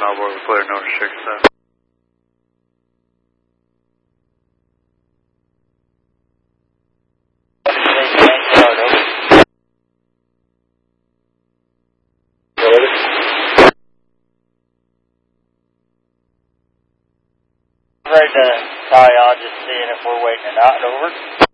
Melbourne, clear, no restriction. Ready to tie on, just seeing if we're waiting it out. Over.